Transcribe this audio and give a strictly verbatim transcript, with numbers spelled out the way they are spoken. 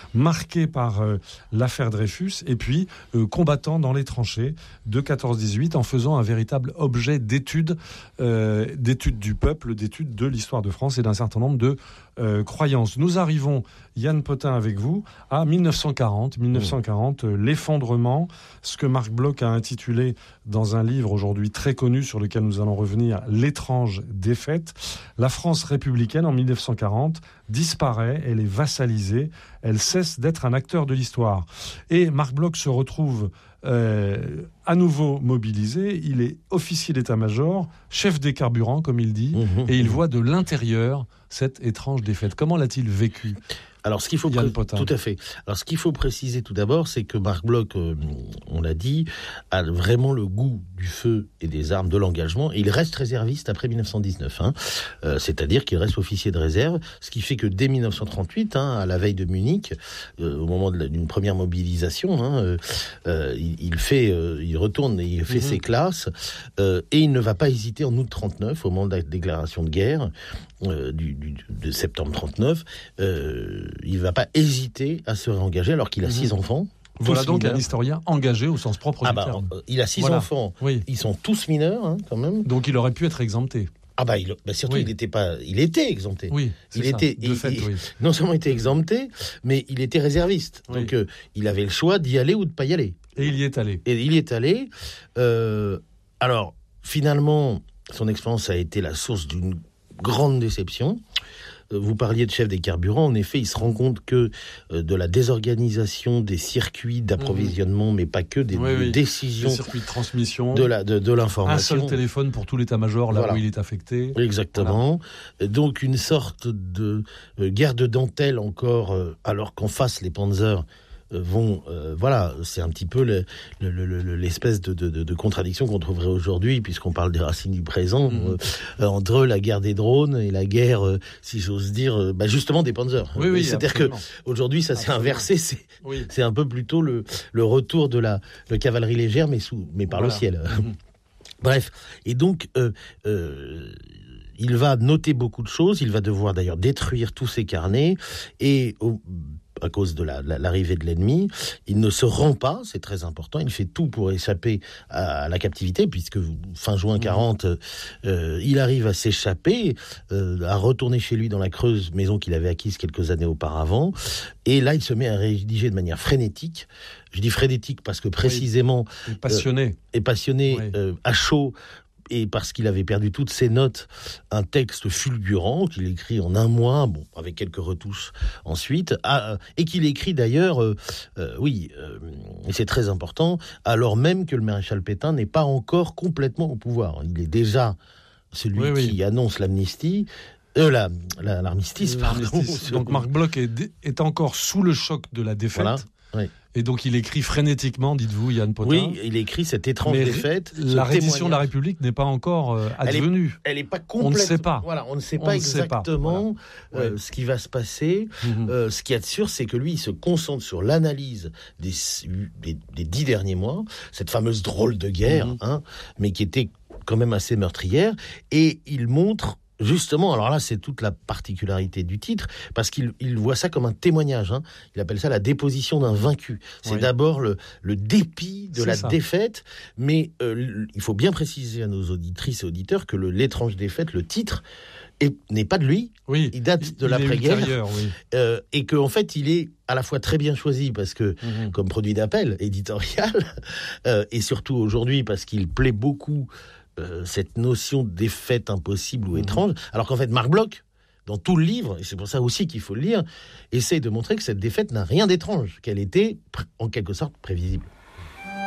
marqué par euh, l'affaire Dreyfus, et puis euh, combattant dans les tranchées de quatorze dix-huit en faisant un véritable objet d'étude, euh, d'étude du peuple, d'étude de l'histoire de France et d'un certain nombre de euh, croyances. Nous arrivons, Yann Potin avec vous, à dix-neuf cent quarante, dix-neuf cent quarante, euh, l'effondrement, ce que Marc Bloch a intitulé dans un livre aujourd'hui très connu sur lequel nous allons revenir, L'étrange défaite. La France républicaine en dix-neuf cent quarante disparaît, elle est vassalisée, elle cesse d'être un acteur de l'histoire. Et Marc Bloch se retrouve euh, à nouveau mobilisé, il est officier d'état-major, chef des carburants comme il dit, mmh, et il voit de l'intérieur cette étrange défaite. Comment l'a-t-il vécu ? Alors, ce qu'il faut pré- tout à fait. Alors, ce qu'il faut préciser tout d'abord, c'est que Marc Bloch, euh, on l'a dit, a vraiment le goût du feu et des armes, de l'engagement. Et il reste réserviste après dix-neuf cent dix-neuf, hein. Euh, c'est-à-dire qu'il reste officier de réserve, ce qui fait que dès dix-neuf cent trente-huit, hein, à la veille de Munich, euh, au moment de la, d'une première mobilisation, hein, euh, euh, il, il fait, euh, il retourne, et il fait mmh. ses classes, euh, et il ne va pas hésiter en août trente-neuf, au moment de la déclaration de guerre. Euh, du, du, de septembre trente-neuf, euh, il ne va pas hésiter à se réengager alors qu'il a mmh. six enfants. Voilà donc mineurs. Un historien engagé au sens propre ah du bah, terme. Euh, il a six voilà. enfants, oui. Ils sont tous mineurs hein, quand même. Donc il aurait pu être exempté. Ah bah, il, bah surtout oui. il était pas, il était exempté. Oui, il ça. était, de il, fait, il, oui. Non seulement il était exempté, mais il était réserviste. Oui. Donc euh, il avait le choix d'y aller ou de pas y aller. Et il y est allé. Et il y est allé. Euh, alors finalement, son expérience a été la source d'une grande déception. Vous parliez de chef des carburants. En effet, il se rend compte que euh, de la désorganisation des circuits d'approvisionnement, mmh. mais pas que, des, oui, des oui. décisions... Des circuits de transmission. De, la, de, de l'information. Un seul téléphone pour tout l'état-major, là voilà. où il est affecté. Exactement. Voilà. Donc, une sorte de euh, guerre de dentelle encore, euh, alors qu'en face, les Panzers vont, euh, voilà, c'est un petit peu le, le, le, l'espèce de, de, de contradiction qu'on trouverait aujourd'hui, puisqu'on parle des racines du présent, mmh. euh, entre la guerre des drones et la guerre, euh, si j'ose dire, euh, bah justement des Panzers. Oui, oui, c'est-à-dire absolument. que aujourd'hui, ça absolument. s'est inversé. C'est, oui. c'est un peu plutôt le, le retour de la, la cavalerie légère, mais sous, mais par voilà. le ciel. Mmh. Bref, et donc. Euh, euh, il va noter beaucoup de choses. Il va devoir d'ailleurs détruire tous ses carnets et au, à cause de la, la, l'arrivée de l'ennemi, il ne se rend pas, c'est très important. Il fait tout pour échapper à, à la captivité, puisque fin juin quarante, euh, il arrive à s'échapper, euh, à retourner chez lui dans la Creuse, maison qu'il avait acquise quelques années auparavant. Et là, il se met à rédiger de manière frénétique. Je dis frénétique parce que précisément... Oui, et passionné. Euh, et passionné, oui. euh, à chaud, et parce qu'il avait perdu toutes ses notes, un texte fulgurant qu'il écrit en un mois, bon, avec quelques retouches ensuite, à, et qu'il écrit d'ailleurs, euh, euh, oui, euh, et c'est très important, alors même que le maréchal Pétain n'est pas encore complètement au pouvoir. Il est déjà celui oui, qui oui. annonce l'amnistie, euh, la, la, l'armistice, pardon. L'armistice. Donc Marc Bloch est, est encore sous le choc de la défaite. Voilà. Oui. Et donc il écrit frénétiquement, dites-vous, Yann Potin. Oui, il écrit cette étrange mais défaite. La reddition de la République n'est pas encore euh, advenue. Elle n'est pas complète. On ne sait pas. Voilà, on ne sait on pas ne exactement sait pas. Voilà. Euh, ouais. ce qui va se passer. Mm-hmm. Euh, ce qui est sûr, c'est que lui, il se concentre sur l'analyse des, des, des dix derniers mois, cette fameuse drôle de guerre, mm-hmm. hein, mais qui était quand même assez meurtrière, et il montre. Justement, alors là, c'est toute la particularité du titre, parce qu'il il voit ça comme un témoignage. Hein. Il appelle ça la déposition d'un vaincu. C'est oui. d'abord le, le dépit de c'est la ça. défaite, mais euh, il faut bien préciser à nos auditrices et auditeurs que le, l'étrange défaite, le titre, est, n'est pas de lui. Oui. Il date de il l'après-guerre. Oui. Euh, et qu'en fait, il est à la fois très bien choisi, parce que, mmh. comme produit d'appel éditorial, euh, et surtout aujourd'hui, parce qu'il plaît beaucoup Euh, cette notion de défaite impossible ou mmh. étrange, alors qu'en fait Marc Bloch, dans tout le livre, et c'est pour ça aussi qu'il faut le lire, essaie de montrer que cette défaite n'a rien d'étrange, qu'elle était en quelque sorte prévisible.